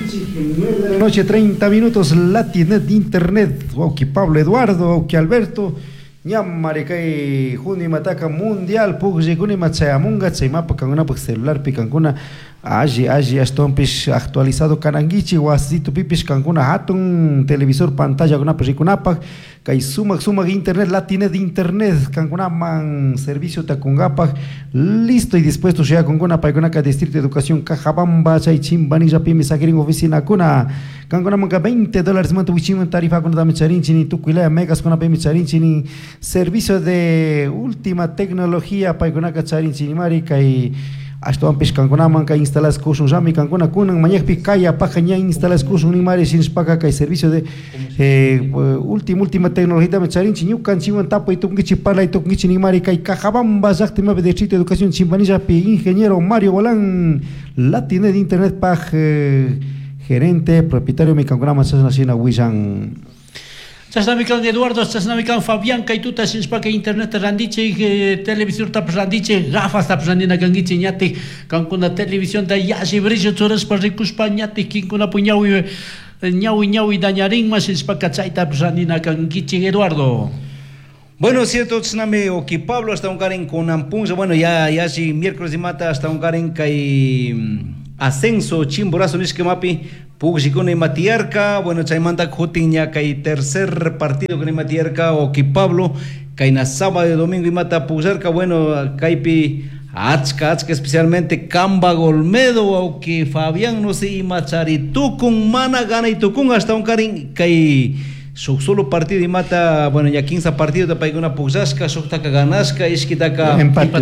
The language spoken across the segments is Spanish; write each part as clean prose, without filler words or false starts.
9 de la noche, 30 minutos, Latinet Internet, Oki Pablo Eduardo, Oki Alberto, Ñamare kay Juni Mataka Mundial, Pugji Kuni Matsayamunga, Tsaimapa Kanguna celular Picancuna, Aji Astompish actualizado Kanangichi, Wasito Pipish Kanguna Hatun, televisor pantalla Guna Perikunapa, Kay Suma Internet, Latinet Internet, Kanguna Man, servicio Takungapa, listo y dispuesto ya Kanguna Paikunaka Distrito de Educación Cajabamba, Chaichimbani Japimi Sakirin Oficina Kuna, Kanguna Manga $20 Mantu Wichim tarifa con Dami Charinchini, Tuquilea Megas con Apemi Charinchini, servicio de última tecnología Paikunaka Charinchini Marika y hasta un pis Cancuna manca instalas cursos Jami Cancuna Kunan Mañek Picaya Pajaña instalas cursos Nimari sin Spaca que servicio de última tecnología de Charinchi New Canchiwan Tapo y Tungichi Pala y Tungichi Nimari Kai Cajabamba Zactima de Distrito de Educación Chimbanilla Pi ingeniero Mario Bolán Latinet de Internet Paj gerente propietario de Cancuna Masas Nacional Wishan. Chasnamikan Eduardo, Chasnamikan Fabián, Kaituta, Sinspaka Internet, Randiche, Televisor Tap Randiche, Gafas Tap Randina Gangichi, Ñati, Cancuna Televisión, Dayashi, Brillo, Torres, Parricus, Pañati, Kinkuna Puñaui, Ñaui, Dañarín, más Sinspaka Chaita, Randina Gangichi, Eduardo. Bueno, cierto, Tsunami Oki Pablo, hasta un Karen con Ampunza, bueno, ya si miércoles de mata, hasta un Karen Kai Ascenso, Chimborazo, Nishkemapi. Pugsi con Matiarca, bueno, Chaimanta Jutiña, Kai tercer partido con Matiarca, Oki Pablo, Kai na sábado y domingo y mata Pugsarca, bueno, Kaipi, Achka, especialmente Camba Golmedo, Oki Fabián, no sé, y Machari, Tukun, Mana, Gana y Tukun, hasta un Karin, Kai, su solo partido y mata, bueno, ya 15 partidos de Paiguna Pugsasca, Soktaka Ganasca, Iskitaka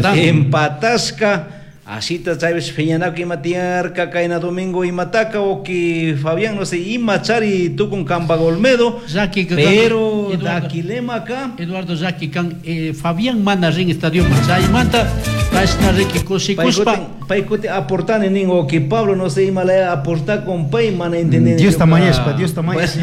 Empatasca. Así te sabes, Feñana que Matiarca, Caina Domingo y Mataca, o que Fabián, no sé, y Machari, tú con Campa Golmedo, pero Daquilema acá. Eduardo Zaki, can Fabián manda ring estadio Machay, manta, Pashna Ricky Cosi Cuspa. Paicote aportan en ningo que Pablo, no sé, y Malaya aportar con Pay, man, entender. Dios tamayespa, Dios tamayespa.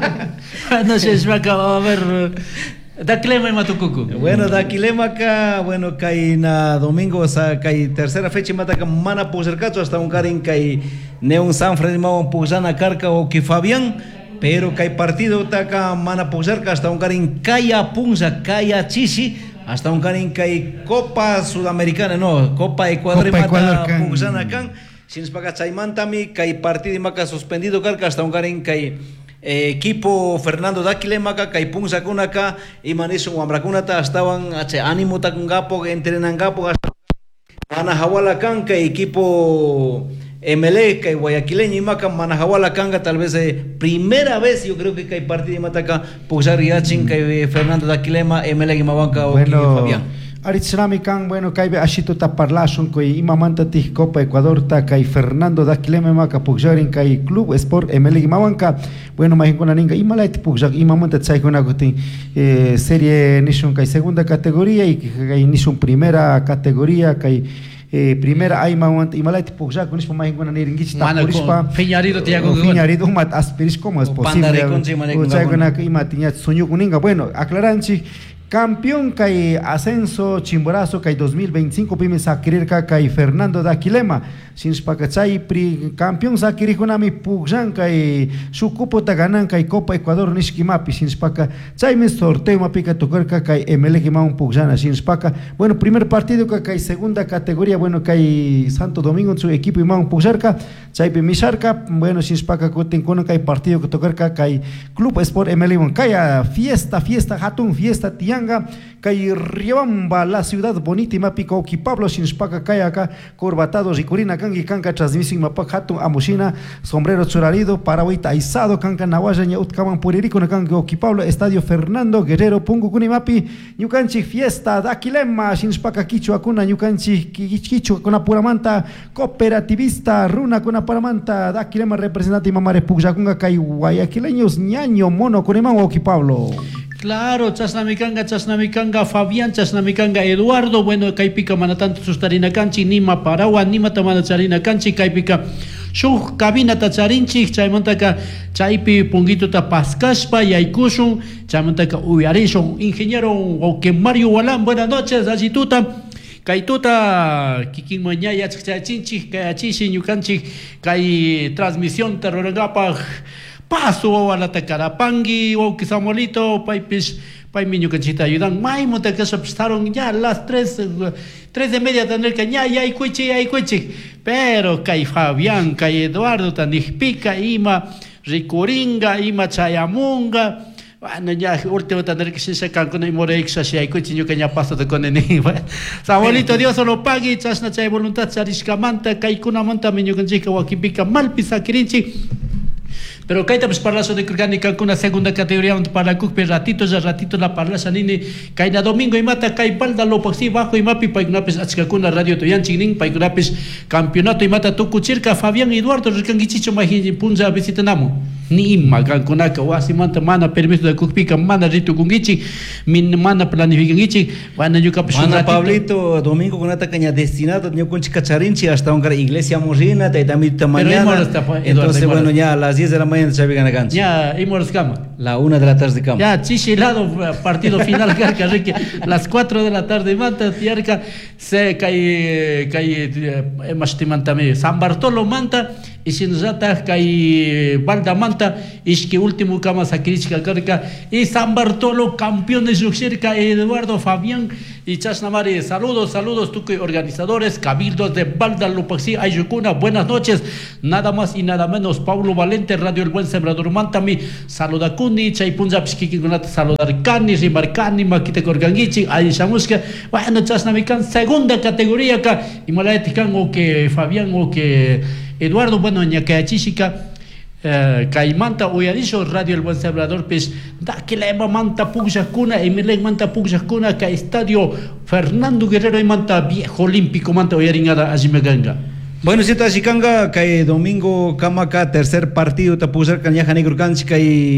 No sé, se va a acabar a ver. Daquilema y Matucucu. Bueno, Daquilema acá, bueno, cae na domingo, o sea, cae tercera fecha y mata que mana Pusercacho hasta un carin cae Neon San Fredimao Pusana Carca o que Fabián, pero cae partido taca mana Puserca hasta un carin Caya Punza, Caya Chichi, hasta un carin cae Copa Sudamericana, no, Copa Ecuador mata Pusana Can, sin paga Chaimantami, cae partido y maca suspendido Carca hasta un carin cae equipo Fernando Daquilemaca, Caipung Sakunaka, y Maniso Wambracunata estaban ánimo Takungapo, entrenangapo, Manajawala Canca, equipo MLE, que Guayaquileño y Maca, Manajawala Canca, tal vez primera vez, yo creo que hay partido de Mataca, Puxar Yachin, que Fernando Daquilema, MLE y Mabanca o Fabián. Aritzinamikan, bueno, Kaibe Ashito Taparlashon, Koi Imamanta Tij Copa Ecuador, Kai Fernando Daquilema, Maca Puxarin, Kai Club Sport, MLE y Mabanca, bueno, Majingona Ninga, Imalait Puxak, Imamanta Tsaikona Guti, serie Nishun, Kai segunda categoría y Kai Nishun primera categoría, Kai. Primera hay Imalait Puxak, con eso Majingona Niringich, Tapurispa, Fiñarido, Tiago, Fiñarido, Mat Aspiris, ¿cómo es posible? Bueno, aclaranchi. Campeón Kai Ascenso Chimborazo Kai 2025 Pime Sakirirka Kai Fernando Daquilema Sinspakachay campeón Sakirikunami Pugjan Kai su cupo taganan Kai Copa Ecuador Nishkimapi Sinspakachay me sorteo Mapika Tokerka Kai MLG Maun Pugjana Sinspaka. Bueno, primer partido Kai segunda categoría, bueno, Kai Santo Domingo su equipo y Maun Pugjarka Chaype Misharka, bueno, Sinspaka Koten Kono Kai partido que Tokerka Kai Club Sport MLG Kai fiesta Hatun fiesta Tian Kay Riobamba, la ciudad bonita y Mapica Oki Pablo Sinspaka Kay acá corbatados y Curina Kangi Kanka transmisión Mapak Hatun Amushina sombrero churalido Paraguita Aizado Kanka Nawaya Ñautkaman Puririco Nakangi Oki Pablo Estadio Fernando Guerrero Pungu Kunimapi Ñukanchi fiesta Daquilema Sinspaka Kichu Akuna Ñukanchi Kichu Kuna Puramanta cooperativista Runa Kuna Puramanta Daquilema representante Mamare Pugjakunga Kay Guayaquileños Ñaño Mono Kuniman Oki Pablo. Claro, Chasnamicanga, Fabián, Chasnamicanga, Eduardo, bueno, Caipica, Manatanto, Sustarina Canchi, Nima Paragua, Nima Tamanacharina Canchi, Caipica, Shuh, Cabina Tacharinchi, Chaimantaca, Chaipi, Pungito Tapascaspa, Yaikusun, Chaimantaca, Uyarizo, ingeniero, o que Mario Walán, buenas noches, Achituta. Kaituta kikin mañaya chichinchi kachishi ñukanchik kay transmisión terrorangapa paso a la Tacarapangi o Kisamolito paipis paimi ñukanchita ayudan may monta que estaron ya las 3:30 tener que ya hay cuichi pero kay Fabián kay Eduardo tanijpica ima Ricuringa ima Chayamunga. Bueno, ya último tener que se sacan con el morexa si hay coche que ya pasó de con el Samuelito Dios solo pague chasna chay voluntad sarishka manta kaikuna manta miño con chica wakipica mal pisa kirinchi. Pero kaita pues parlaso de orgánica con una segunda categoría para cupe ratito la parlasa nini kaina domingo y mata kai balda lo paxi bajo y mapi paigunapes achkakuna radio toyanchinin paigunapes campeonato y mata tukuchirka Fabián Eduardo rikangichicho majin punza visitanamo ni magan kunaka wasi manta mana permiso de cupica mana ritu kungichi min mana planificangichi wana yuka pues mana Pablito domingo kunata caña destinado yo con chicacharinchi hasta una iglesia morrina tamita mañana entonces bueno ya a las 10 de la mañana se vengan a cancha ya imos cama la 1 de la tarde de cama ya chichilado partido final carca rique las 4 de la tarde manta tiarca se cae mastimantame San Bartolo manta y sin rata cae Balda manta y que último cama sacrifica carca y San Bartolo campeones cerca Eduardo Fabián y Chasnamari saludos tú que organizadores cabildos de Balda Lupaxi Ayucuna buenas noches nada más y nada menos Paulo Valente Radio El Buen Sembrador Mantami saluda Kundi Chaipunza Pskikingunat saludar Cani Rimarcani Makite Korgangichi Aishamuska bueno Chasnamikan segunda categoría acá y Malaetikan o que Fabián o que Eduardo bueno ñacachichica Caimanta hoy ha dicho Radio El Buen Sembrador pues da que la ema manta puja cuna Emilek manta puja cuna que estadio Fernando Guerrero y manta viejo olímpico manta hoy aringada Azimeganga. Bueno, si está Chicanga, que domingo Kamaka, tercer partido, tapuzar Cañaja Negro Canchica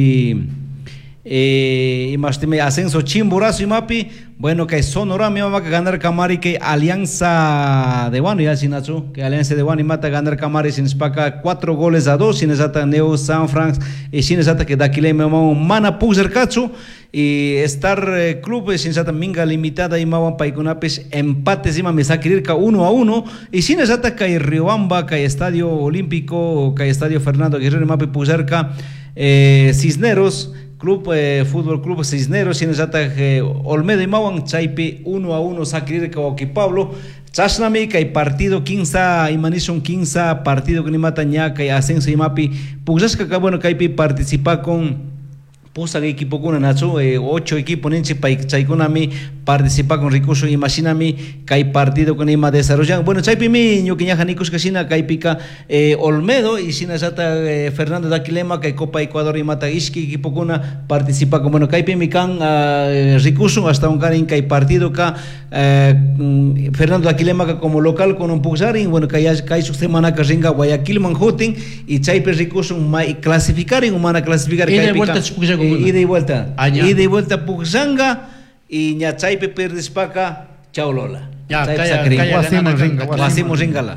y más teme ascenso Chimborazo y Mapi. Bueno, que Sonora me va a ganar Camari, que Alianza de Guano, ya sin Nacho, que Alianza de Guano y mata ganar Camari sin Spaca 4-2, sin exata Neo San Franks y sin exata que Daquile me mana Puzer Cacho. Y Star Club sin exata Minga Limitada y Mawan Paikunapes empates y me sacrifica 1-1 y sin exata que Riobamba, que Estadio Olímpico, que Estadio Fernando Guerrero y Mapi Puzerca Cisneros. Club Fútbol Club Cisneros sin exata Olmedo y Mawan Chaipe 1-1 sacrifica Oki Pablo Chasnami que hay partido 15 y Manison 15 partido que ni mata ñaca y ascenso y Mapi Puzasca que bueno que hay participa con pusa que equipo con Nacho 8 equipos ninchi pa chaikunami participa con recursos imaginami que hay partido con ima desarrollan bueno chaipi mi ño que ñaja nikus casina que hay pica Olmedo y sin exata Fernando Daquilema que hay Copa Ecuador y mata iski equipo con participa con bueno que hay mi can recurso hasta un carin que hay partido que Fernando Daquilema que como local con un puxarin bueno que hay su semana que ringa Guayaquil Manhutin y chaipi recurso clasificar en humana clasificar que hay pica ida y vuelta ida y vuelta Puxanga y ñachaipe perdispaca chao Lola ya hacemos ringala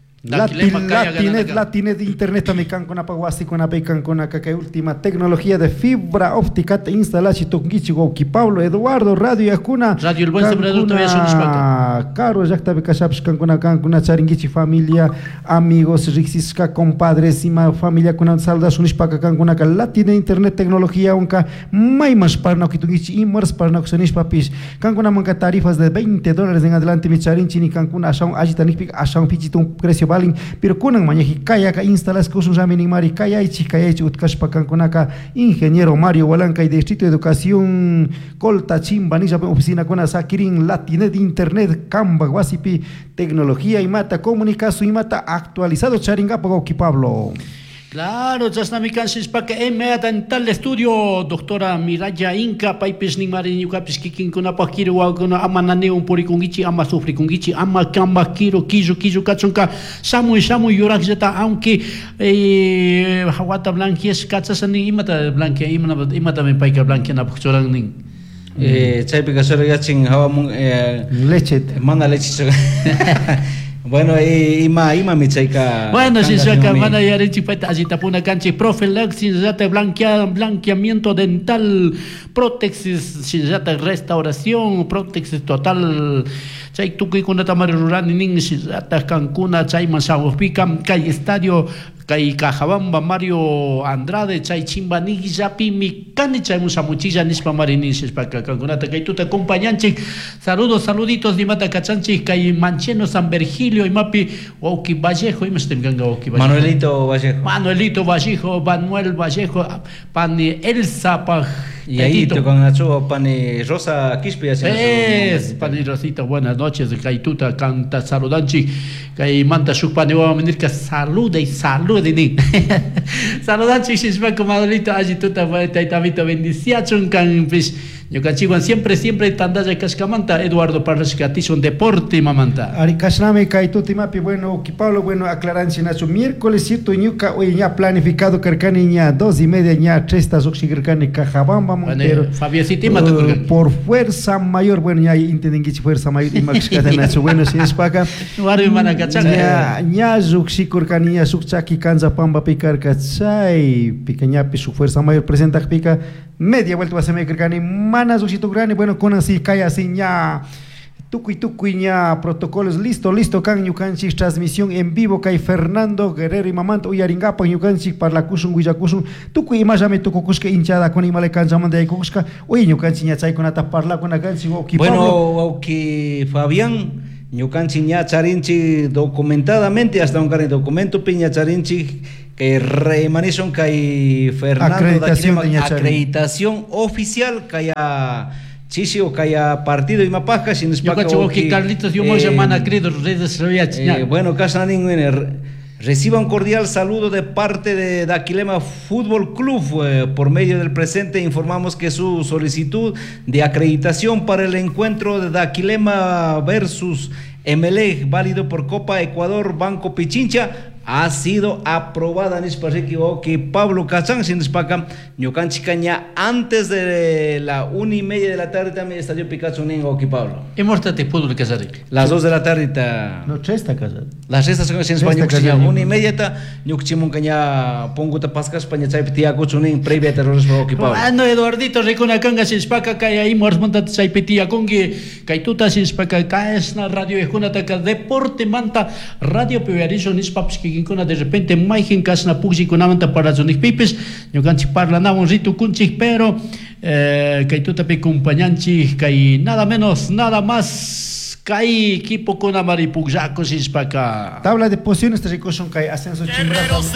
Latinet de internet también con apaguasi con apecan con acá última tecnología de fibra óptica te instalas y toquichi goki Pablo Eduardo Radio Acuna Radio El Buen Sembrador todavía son espaca caro ya está becachaps con charingichi familia amigos rixiska compadres y familia con saludas un espaca con acá Latinet internet tecnología unca maimas parna que toquichi imers parna que sonis papis con una manca tarifas de $20 en adelante mi charinchi ni con ashaun agitanic ashaun pichito un precio balin pero kunan mañaji kaya ka instalas kusun ramini mari kaya y utkashpa kankunaka ingeniero Mario Walanca y Distrito de Educación Colta Chimbanilla oficina con Sakirin Latinet internet Camba Guasipi tecnología y mata comunicación y mata actualizado charingapo Goki Pablo. Claro, Chasnami Kansis para que inmediata en tal estudio, doctora Miraya Inca, Paipes ni Mariñuka, Piskikin, con Apaquiro, con Amanane, un Porikungichi, Ama Sufrikungichi, Ama Kamba, Kiro, Kizu, Kachunka, Samu, Yurakzeta, aunque Hawata Blanquies, Katsasani, Imata Blanquia, Imata me Paika Blanquia, Napuchoraning. Chaipe Casora Yachin, Hawamun, leche, manda leche. Bueno, ima michaika. Bueno, si se acabana ya en chipeta, así tapuna cancha, profilaxis, ya te blanqueamiento dental, prótesis, ya te restauración, prótesis total. Chay tukuy kuna tamar rurani nin ya Cancuna, chay Masahuapica, chay estadio, chay Cajabamba, Mario Andrade, chay Chimbanigi, Yapi, Micani, chay Musamuchilla, Nispa Marinis, para Cancunata, chay tuta acompañanchi, saluditos, ni mata cachanchi, chay Mancheno, San Virgilio, y Mapi, Oki Vallejo, y me estoy ganga Oki Vallejo. Manuelito Vallejo, Manuel Vallejo, Pani Elsa, y ahí te con Nacho, Pani Rosa Quispe, Pani Rosita, buenas noches, Kaituta, canta saludanchi, Kai Manta Shukpani, vamos a venir que salude, saludanchi, Shishbako Madolito, Ajituta, Taitamito, bendición, can, pues, yo cachiwan siempre tandaya cascamanta, Eduardo Parras Catizo, un deporte, mamanta. Aricasname, Kaituti Mapi, bueno, Pablo, bueno, aclarancia, Nacho, miércoles, cierto, ñuca, hoy ya planificado, Carcani, ya 2:30, ya 3 Oxigrcani, Cajabamba, Montero. Fabiacita, por fuerza mayor, bueno, ya entienden que fuerza mayor, y Max Nacho, bueno, si es para acá. Ya Zuxikurcani, ya Zuxaki, Kanza, Pamba, Picar, Kachay, Picañapi, su fuerza mayor presenta, pica. Media vuelta va a ser Mekrani, Mana Zuxito Grani, bueno, con así, cae así, ya. Tucuy, ya, protocolos, listo, can Yucanchik, transmisión en vivo, Kai Fernando Guerrero y Mamanto, Uyaringapa, Yucanchik, para la Kusun, Guyakusun, Tucuy, Majame, Tucucusca, hinchada, con Imale Kanzaman de Aykuska, oye, Yucanchik, ya chay con ata parla, con Aganchik, bueno, que Fabián, Yucanchik, ya charinchi, documentadamente, hasta un carne documento, piña charinchi, que remanison que Fernando acreditación oficial que haya Chisio que haya partido y mapaja sin espacio que Carlitos yo me semana credo redes bueno Casanín reciba un cordial saludo de parte de Daquilema Fútbol Club. Por medio del presente informamos que su solicitud de acreditación para el encuentro de Daquilema versus Emelec válido por Copa Ecuador Banco Pichincha ha sido aprobada que Pablo Cachán sin despaca Ñocanchicaña antes de la 1:30 de la tarde también estadio Picasso Ningo Pablo. Hemos fútbol casar. Las 2 de la tarde no chesta casar. Las restas son en España 1:30 ta Ñuchimuncaña pongo ta pascas España chaipetia cuchunin previa terrores Pablo. No Eduardito recona canga sin spaca kay ahí mors monta chaipetia congue kaituta sin spaca caes na radio ejuna ta deporte manta radio pevearizo nispapski de repente maigen kasna puxi kunamanta para zonik pipes yo ganchi parla na un rito kunchi pero kay tuta pe compañanchi kay nada menos nada más kay equipo con amaripujaco sin spaca tabla de posiciones te recoson kay ascenso chimbrazo